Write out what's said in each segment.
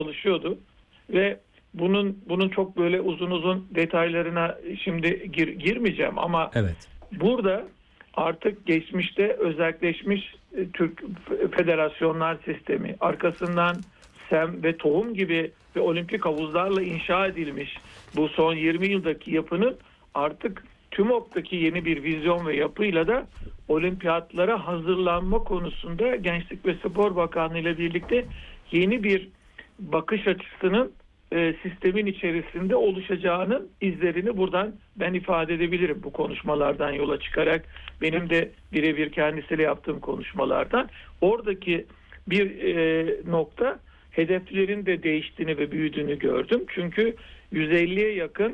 çalışıyordu ve bunun çok böyle uzun uzun detaylarına şimdi girmeyeceğim ama Evet. burada artık geçmişte özelleşmiş Türk federasyonlar sistemi, arkasından SEM ve tohum gibi ve olimpik havuzlarla inşa edilmiş bu son 20 yıldaki yapının artık TÜMOK'taki yeni bir vizyon ve yapıyla da olimpiyatlara hazırlanma konusunda Gençlik ve Spor Bakanlığı ile birlikte yeni bir bakış açısının sistemin içerisinde oluşacağının izlerini buradan ben ifade edebilirim bu konuşmalardan yola çıkarak. Benim de birebir kendisiyle yaptığım konuşmalardan. Oradaki bir nokta, hedeflerin de değiştiğini ve büyüdüğünü gördüm. Çünkü 150'ye yakın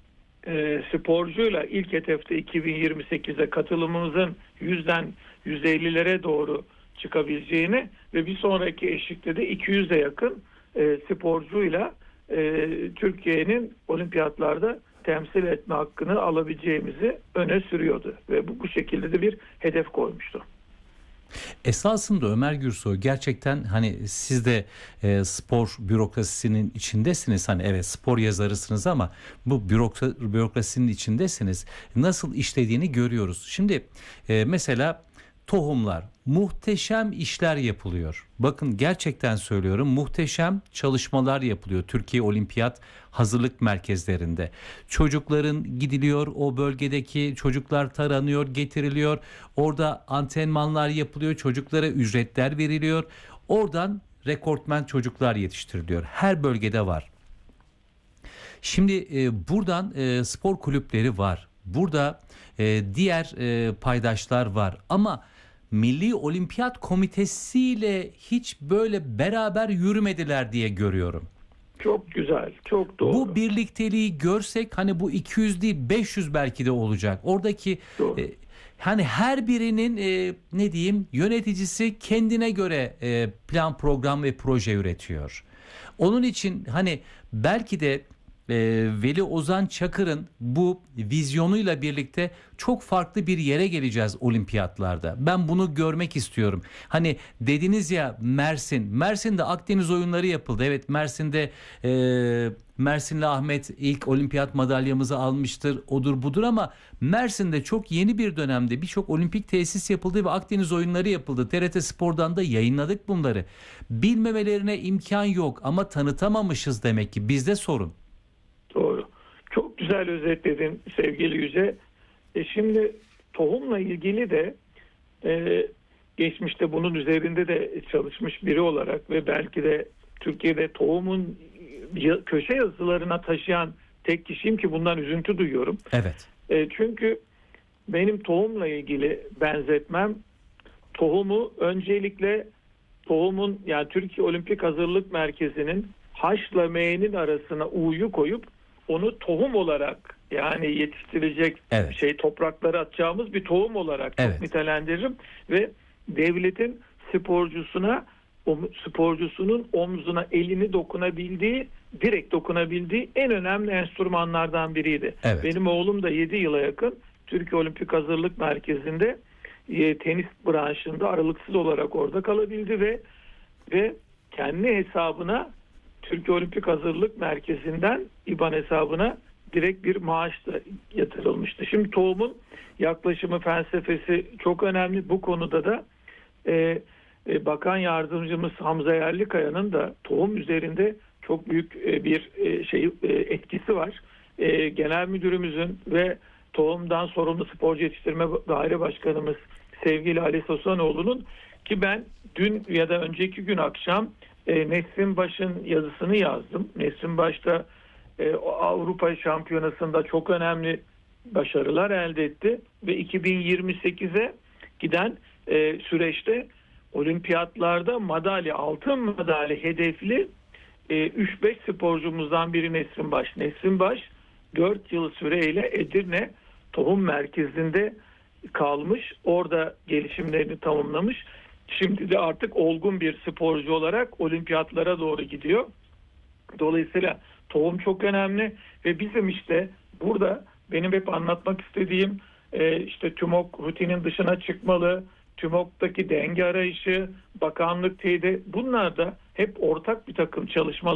sporcuyla ilk hedefte 2028'e katılımımızın 100'den 150'lere doğru çıkabileceğini ve bir sonraki eşikte de 200'e yakın sporcuyla Türkiye'nin olimpiyatlarda temsil etme hakkını alabileceğimizi öne sürüyordu ve bu şekilde de bir hedef koymuştu. Esasında Ömer Gürsoy, gerçekten hani siz de spor bürokrasisinin içindesiniz. Hani evet, spor yazarısınız ama bu bürokrasinin içindesiniz. Nasıl işlediğini görüyoruz. Şimdi mesela tohumlar, muhteşem işler yapılıyor. Bakın, gerçekten söylüyorum, muhteşem çalışmalar yapılıyor Türkiye Olimpiyat hazırlık merkezlerinde. Çocukların gidiliyor, o bölgedeki çocuklar taranıyor, getiriliyor. Orada antrenmanlar yapılıyor, çocuklara ücretler veriliyor. Oradan rekortmen çocuklar yetiştiriliyor. Her bölgede var. Şimdi buradan spor kulüpleri var. Burada diğer paydaşlar var ama Milli Olimpiyat Komitesi ile hiç böyle beraber yürümediler diye görüyorum. Çok güzel, çok doğru. Bu birlikteliği görsek hani bu 200 değil 500 belki de olacak. Oradaki hani her birinin ne diyeyim, yöneticisi kendine göre plan, program ve proje üretiyor. Onun için hani belki de Veli Ozan Çakır'ın bu vizyonuyla birlikte çok farklı bir yere geleceğiz olimpiyatlarda. Ben bunu görmek istiyorum. Hani dediniz ya, Mersin'de Akdeniz oyunları yapıldı. Evet, Mersin'de Mersinli Ahmet ilk olimpiyat madalyamızı almıştır, odur budur, ama Mersin'de çok yeni bir dönemde birçok olimpik tesis yapıldı ve Akdeniz oyunları yapıldı. TRT Spor'dan da yayınladık bunları. Bilmemelerine imkan yok ama tanıtamamışız demek ki, bizde sorun. Doğru. Çok güzel özetledin sevgili Yüce. Şimdi tohumla ilgili de geçmişte bunun üzerinde de çalışmış biri olarak ve belki de Türkiye'de tohumun köşe yazılarına taşıyan tek kişiyim ki bundan üzüntü duyuyorum. Evet. Çünkü benim tohumla ilgili benzetmem, tohumu öncelikle tohumun, yani Türkiye Olimpik Hazırlık Merkezi'nin H'la M'nin arasına U'yu koyup onu tohum olarak, yani yetiştirecek topraklara atacağımız bir tohum olarak nitelendiririm ve devletin sporcusunun omzuna elini direkt dokunabildiği en önemli enstrümanlardan biriydi. Evet. Benim oğlum da 7 yıla yakın Türkiye Olimpik Hazırlık Merkezi'nde tenis branşında aralıksız olarak orada kalabildi ve kendi hesabına Türkiye Olimpik Hazırlık Merkezi'nden İBAN hesabına direkt bir maaş da yatırılmıştı. Şimdi tohumun yaklaşımı, felsefesi çok önemli. Bu konuda da Bakan Yardımcımız Hamza Yerlikaya'nın da tohum üzerinde çok büyük bir etkisi var. Genel Müdürümüzün ve tohumdan sorumlu sporcu yetiştirme daire başkanımız sevgili Ali Sosanoğlu'nun, ki ben dün ya da önceki gün akşam Nesrin Baş'ın yazısını yazdım. Nesrin Baş da Avrupa Şampiyonası'nda çok önemli başarılar elde etti ve 2028'e giden süreçte olimpiyatlarda altın madalya hedefli 3-5 sporcumuzdan biri Nesrin Baş. Nesrin Baş 4 yıl süreyle Edirne Tohum Merkezi'nde kalmış. Orada gelişimlerini tamamlamış. Şimdi de artık olgun bir sporcu olarak olimpiyatlara doğru gidiyor. Dolayısıyla tohum çok önemli ve bizim işte burada benim hep anlatmak istediğim işte TÜMOK rutinin dışına çıkmalı, TÜMOK'taki denge arayışı, bakanlık teyidi, bunlar da hep ortak bir takım çalışmalar.